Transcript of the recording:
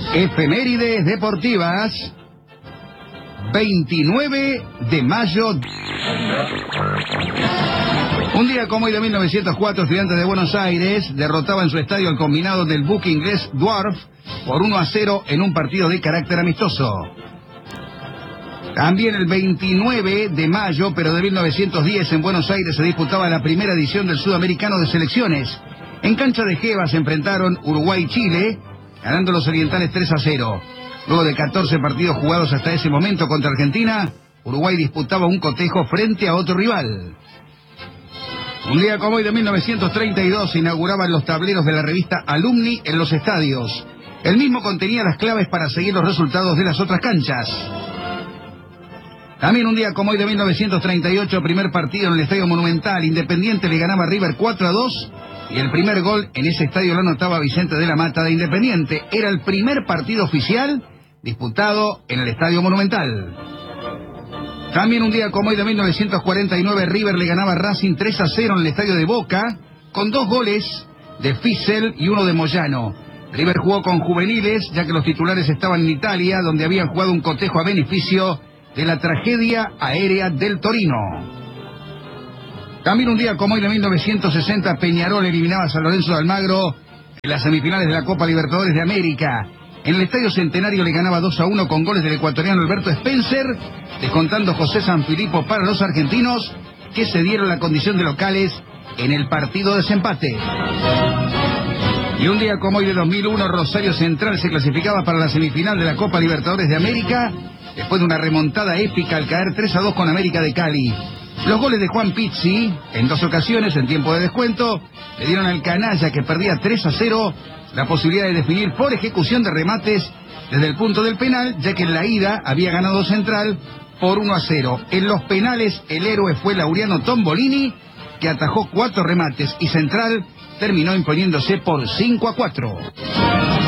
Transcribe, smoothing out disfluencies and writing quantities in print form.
Efemérides deportivas. 29 de mayo. Un día como hoy de 1904, Estudiantes de Buenos Aires derrotaba en su estadio al combinado del buque inglés Dwarf por 1-0 en un partido de carácter amistoso. También el 29 de mayo, pero de 1910, en Buenos Aires se disputaba la primera edición del Sudamericano de Selecciones. En cancha de Jeva se enfrentaron Uruguay y Chile, ganando los orientales 3-0. Luego de 14 partidos jugados hasta ese momento contra Argentina, Uruguay disputaba un cotejo frente a otro rival. Un día como hoy de 1932 se inauguraban los tableros de la revista Alumni en los estadios. El mismo contenía las claves para seguir los resultados de las otras canchas. También un día como hoy de 1938, primer partido en el Estadio Monumental, Independiente le ganaba a River 4-2 y el primer gol en ese estadio lo anotaba Vicente de la Mata de Independiente. Era el primer partido oficial disputado en el Estadio Monumental. También un día como hoy de 1949, River le ganaba a Racing 3-0 en el estadio de Boca, con 2 goles de Fissel y 1 de Moyano. River jugó con juveniles, ya que los titulares estaban en Italia, donde habían jugado un cotejo a beneficio de la tragedia aérea del Torino. También un día como hoy de 1960, Peñarol eliminaba a San Lorenzo de Almagro en las semifinales de la Copa Libertadores de América. En el Estadio Centenario le ganaba 2-1 con goles del ecuatoriano Alberto Spencer, descontando José Sanfilippo para los argentinos, que se dieron la condición de locales en el partido de desempate. Y un día como hoy de 2001, Rosario Central se clasificaba para la semifinal de la Copa Libertadores de América, después de una remontada épica al caer 3-2 con América de Cali. Los goles de Juan Pizzi, en 2 ocasiones en tiempo de descuento, le dieron al canalla, que perdía 3-0, la posibilidad de definir por ejecución de remates desde el punto del penal, ya que en la ida había ganado Central por 1-0. En los penales el héroe fue Laureano Tombolini, que atajó 4 remates, y Central terminó imponiéndose por 5-4.